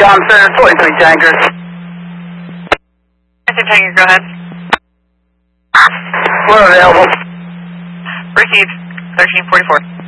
Tom Center, 23 tankers. 23 tankers, go ahead. We're available. Received, 1344.